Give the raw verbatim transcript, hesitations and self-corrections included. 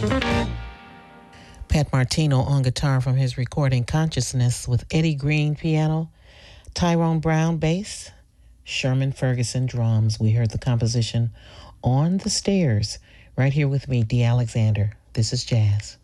Pat Martino on guitar from his recording Consciousness with Eddie Green piano, Tyrone Brown bass, Sherman Ferguson drums. We heard the composition On the Stairs. Right here with me, Dee Alexander. This is Jazz.